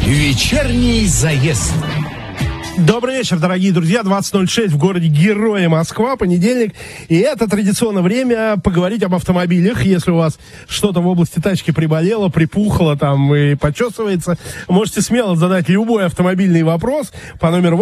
Вечерний заезд. Добрый вечер, дорогие друзья. 20:06 в городе Героя, Москва, понедельник. И это традиционное время поговорить об автомобилях. Если у вас что-то в области тачки приболело, припухло там и почесывается, можете смело задать любой автомобильный вопрос по номеру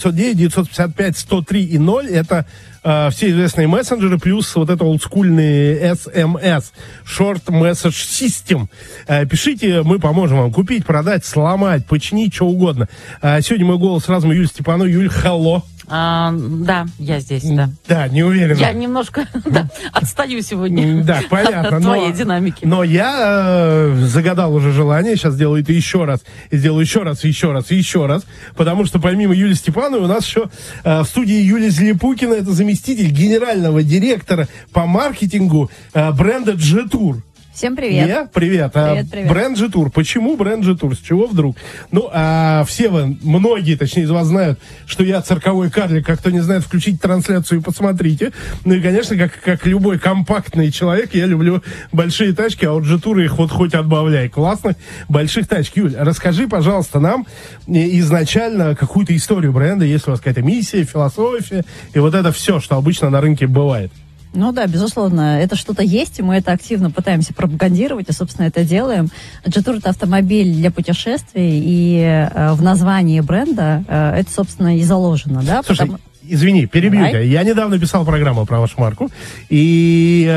8-909-955-103-0. Это все известные мессенджеры, плюс вот это олдскульный SMS, Short Message System. Пишите, мы поможем вам купить, продать, сломать, починить, что угодно. Сегодня мой голос сразу Юлия Степанова. Юль, hello. Да, я здесь, да. Да, не уверен. Я немножко отстаю сегодня. Да, понятно. От твоей динамики. Но я загадал уже желание, сейчас сделаю это еще раз, и сделаю еще раз, и еще раз, и еще раз, потому что помимо Юлии Степановой у нас еще в студии Юлия Зелепукина, это заместитель генерального директора по маркетингу бренда Jetour. Всем привет. Привет. Привет. Бренд Jetour. Почему бренд Jetour? С чего вдруг? Все вы, многие, точнее, из вас знают, что я цирковой карлик. Как кто не знает, включите трансляцию и посмотрите. Ну и, конечно, как любой компактный человек, я люблю большие тачки, а вот Jetour их вот хоть отбавляй. Классных больших тачек. Юль, расскажи, пожалуйста, нам изначально какую-то историю бренда, если у вас какая-то миссия, философия, и вот это все, что обычно на рынке бывает. Ну да, безусловно, это что-то есть, и мы это активно пытаемся пропагандировать, и, собственно, это делаем. Jetour — это автомобиль для путешествий, и в названии бренда это, собственно, и заложено, да? Слушай, извини, перебью тебя. Я недавно писал программу про вашу марку, и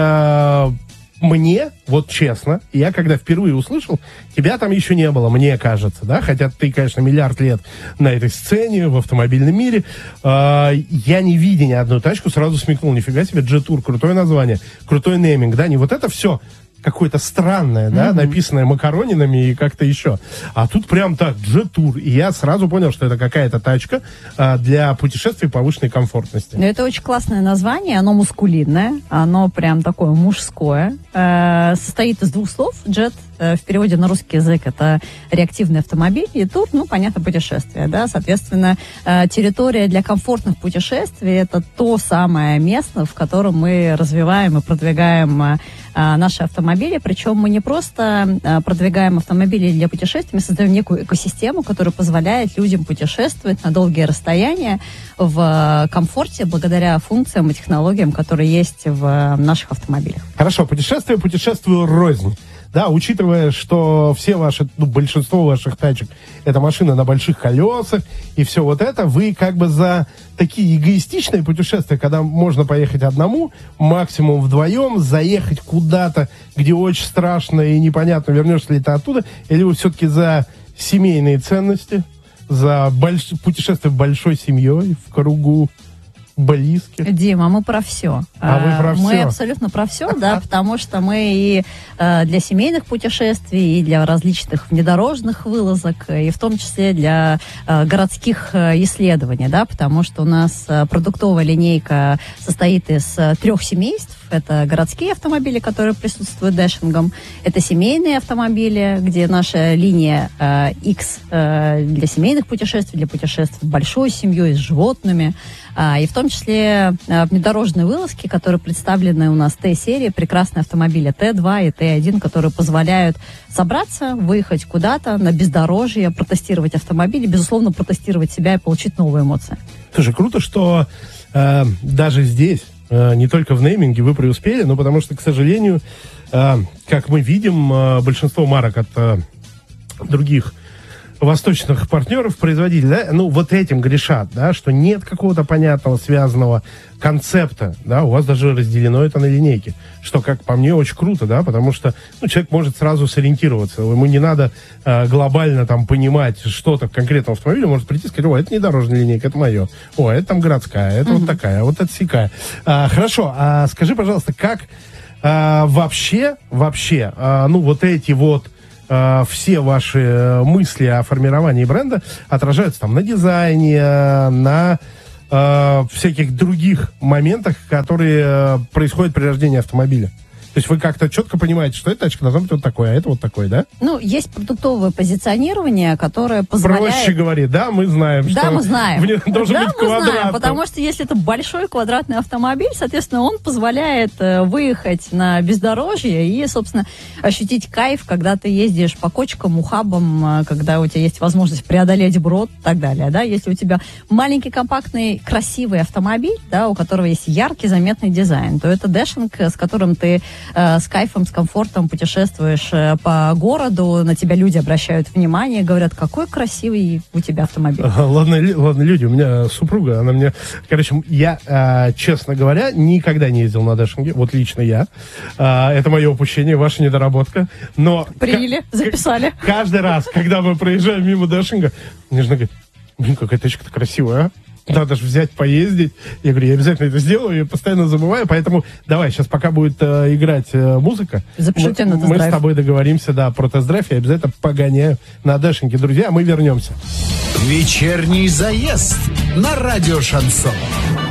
мне, вот честно, я когда впервые услышал, тебя там еще не было, мне кажется, да, хотя ты, конечно, миллиард лет на этой сцене, в автомобильном мире, я, не видя ни одну тачку, сразу смекнул, нифига себе, Jetour, крутое название, крутой нейминг, да, не вот это все какое-то странное, да, написанное макаронинами и как-то еще. А тут прям так, Jetour. И я сразу понял, что это какая-то тачка для путешествий повышенной комфортности. Ну, это очень классное название, оно мускулинное, оно прям такое мужское. Состоит из двух слов. Jet в переводе на русский язык это реактивный автомобиль, и тур, ну, понятно, путешествие, да, соответственно, территория для комфортных путешествий это то самое место, в котором мы развиваем и продвигаем наши автомобили, причем мы не просто продвигаем автомобили для путешествий, мы создаем некую экосистему, которая позволяет людям путешествовать на долгие расстояния в комфорте благодаря функциям и технологиям, которые есть в наших автомобилях. Хорошо, путешествую рознь. Да, учитывая, что все ваши, большинство ваших тачек это машины на больших колесах и все вот это, вы как бы за такие эгоистичные путешествия, когда можно поехать одному, максимум вдвоем, заехать куда-то, где очень страшно и непонятно, вернешься ли ты оттуда, или вы все-таки за семейные ценности, за путешествие большой семьей, в кругу близких. Дима, мы про все. Вы про все? Мы абсолютно про все, да, потому что мы и для семейных путешествий, и для различных внедорожных вылазок, и в том числе для городских исследований, да, потому что у нас продуктовая линейка состоит из 3 семейств. Это городские автомобили, которые присутствуют дэшингом. Это семейные автомобили, где наша линия X для семейных путешествий, для путешествий в большой семьей, с животными. И в том числе внедорожные вылазки, которые представлены у нас Т-серии, прекрасные автомобили Т2 и Т1, которые позволяют собраться, выехать куда-то на бездорожье, протестировать автомобили, безусловно, протестировать себя и получить новые эмоции. Слушай, круто, что даже здесь не только в нейминге вы преуспели, но потому что, к сожалению, как мы видим, большинство марок от других восточных партнеров, производителей, да, ну, вот этим грешат, да, что нет какого-то понятного, связанного концепта, да, у вас даже разделено это на линейке, что, как по мне, очень круто, да, потому что, ну, человек может сразу сориентироваться, ему не надо глобально там понимать что-то в конкретном автомобиле, может прийти и сказать, о, это не дорожная линейка, это мое, о, это там городская, это вот такая, вот это сякая. Хорошо, скажи, пожалуйста, как вообще, ну, вот эти вот все ваши мысли о формировании бренда отражаются там на дизайне, на всяких других моментах, которые происходят при рождении автомобиля. То есть вы как-то четко понимаете, что эта тачка должна быть вот такой, а это вот такой, да? Ну, есть продуктовое позиционирование, которое позволяет... Проще говорить, да, мы знаем, да, что мы знаем. в нем должен быть квадрат. Знаем, потому что если это большой квадратный автомобиль, соответственно, он позволяет выехать на бездорожье и, собственно, ощутить кайф, когда ты ездишь по кочкам, ухабам, когда у тебя есть возможность преодолеть брод и так далее, да. Если у тебя маленький, компактный, красивый автомобиль, да, у которого есть яркий, заметный дизайн, то это дэшинг, с которым ты с кайфом, с комфортом путешествуешь по городу, на тебя люди обращают внимание, говорят, какой красивый у тебя автомобиль. Ладно, люди, у меня супруга, она мне... Короче, я, честно говоря, никогда не ездил на дэшинге, вот лично я. Это мое упущение, ваша недоработка. Но... Приняли, записали. Каждый раз, когда мы проезжаем мимо дэшинга, мне жена говорит, блин, какая тачка-то красивая, а? Надо же взять, поездить. Я говорю, я обязательно это сделаю, я постоянно забываю, поэтому давай, сейчас пока будет играть музыка, запишу тебя на тест-драйв. Мы с тобой договоримся, да, про тест-драйв, я обязательно погоняю на дэшинге. Друзья, мы вернемся. Вечерний заезд на радио Шансон.